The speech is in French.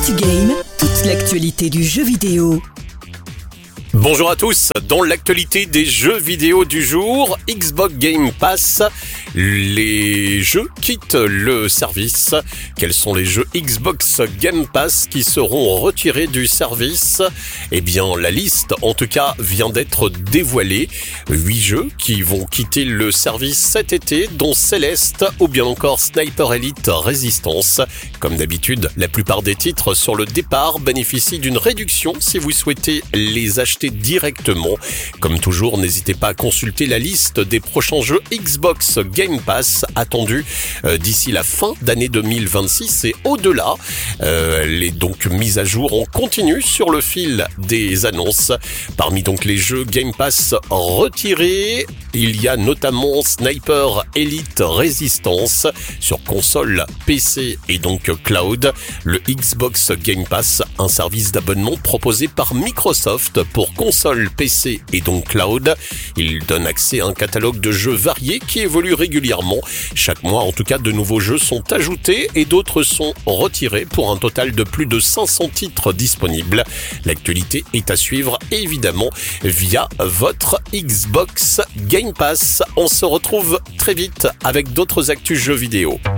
ActuGame, toute l'actualité du jeu vidéo. Bonjour à tous, dans l'actualité des jeux vidéo du jour, Xbox Game Pass, les jeux quittent le service. Quels sont les jeux Xbox Game Pass qui seront retirés du service ? Eh bien, la liste, en tout cas, vient d'être dévoilée. 8 jeux qui vont quitter le service cet été, dont Celeste ou bien encore Sniper Elite Resistance. Comme d'habitude, la plupart des titres sur le départ bénéficient d'une réduction si vous souhaitez les acheter directement. Comme toujours, n'hésitez pas à consulter la liste des prochains jeux Xbox Game Pass attendus d'ici la fin d'année 2026 et au-delà. Les donc mises à jour en continu sur le fil des annonces. Parmi donc les jeux Game Pass retirés, il y a notamment Sniper Elite Resistance sur console, PC et donc cloud. Le Xbox Game Pass, un service d'abonnement proposé par Microsoft pour console, PC et donc cloud. Il donne accès à un catalogue de jeux variés qui évolue régulièrement. Chaque mois, en tout cas, de nouveaux jeux sont ajoutés et d'autres sont retirés pour un total de plus de 500 titres disponibles. L'actualité est à suivre évidemment via votre Xbox Game Pass. On se retrouve très vite avec d'autres actus jeux vidéo.